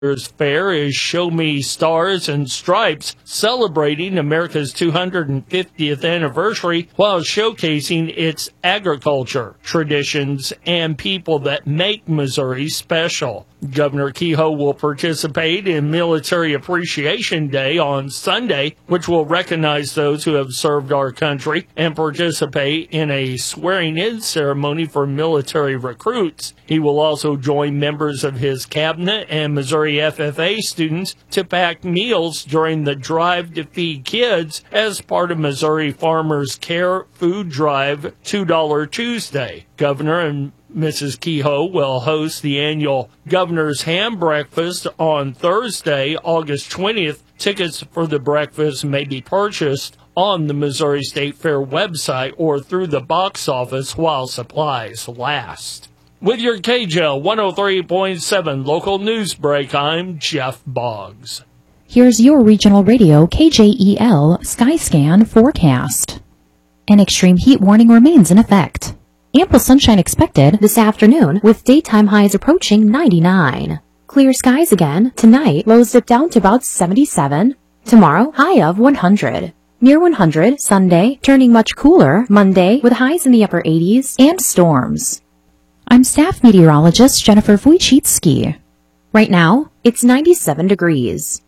Fair is Show Me Stars and Stripes, celebrating America's 250th anniversary while showcasing its agriculture, traditions, and people that make Missouri special. Governor Kehoe will participate in Military Appreciation Day on Sunday, which will recognize those who have served our country, and participate in a swearing-in ceremony for military recruits. He will also join members of his cabinet and Missouri FFA students to pack meals during the Drive to Feed Kids as part of Missouri Farmers Care Food Drive $2 Tuesday. Governor and Mrs. Kehoe will host the annual Governor's Ham Breakfast on Thursday, August 20th. Tickets for the breakfast may be purchased on the Missouri State Fair website or through the box office while supplies last. With your KJL 103.7 local news break, I'm Jeff Boggs. Here's your regional radio KJEL Skyscan forecast. An extreme heat warning remains in effect. Ample sunshine expected this afternoon with daytime highs approaching 99. Clear skies again. Tonight, lows dip down to about 77. Tomorrow, high of 100. Near 100 Sunday, turning much cooler Monday with highs in the upper 80s and storms. I'm staff meteorologist Jennifer Wojcicki. Right now, it's 97 degrees.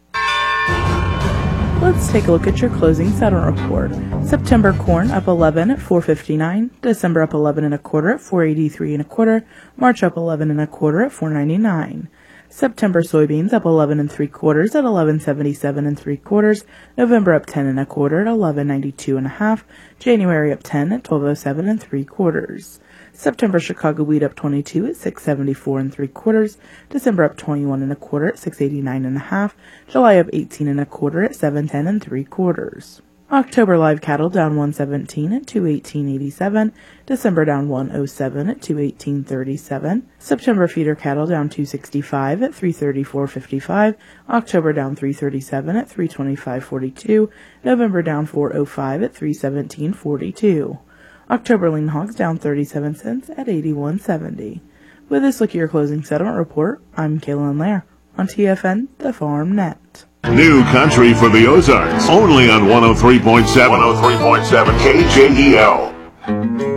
Let's take a look at your closing settlement report. September corn up 11 at 4.59, December up 11 and a quarter at 4.83 and a quarter, March up 11 and a quarter at 4.99. September soybeans up 11 and 3/4 at 11.77 and 3/4, November up 10 and a quarter at 11.92 and a half, January up 10 at 12.07 and 3/4. September Chicago wheat up 22 at 6.74 and 3/4, December up 21 and a quarter at 6.89 and a half, July up 18 and a quarter at 7.10 and 3/4. October live cattle down 117 at 218.87, December down 107 at 218.37, September feeder cattle down 265 at 334.55, October down 337 at 325.42, November down 405 at 317.42. October lean hogs down 37 cents at 81.70. With this look at your closing settlement report, I'm Kaylin Lair on TFN, the Farm Net. New country for the Ozarks, only on 103.7 KJEL.